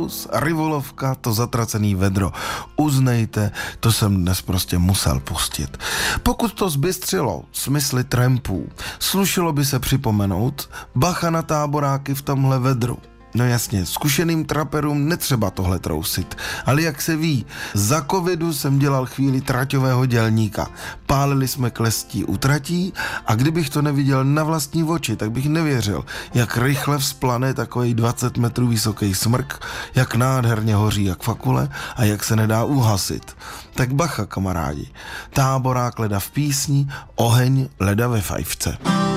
Cirkus, Rivolovka, to zatracený vedro. Uznejte, to jsem dnes prostě musel pustit. Pokud to zbystřilo smysly trampů, slušilo by se připomenout bacha na táboráky v tomhle vedru. No jasně, zkušeným traperům netřeba tohle trousit, ale jak se ví, za covidu jsem dělal chvíli traťového dělníka. Pálili jsme klestí u tratí a kdybych to neviděl na vlastní oči, tak bych nevěřil, jak rychle vzplane takovej 20 metrů vysoký smrk, jak nádherně hoří jak fakule a jak se nedá uhasit. Tak bacha, kamarádi, táborák leda v písni, oheň leda ve fajfce.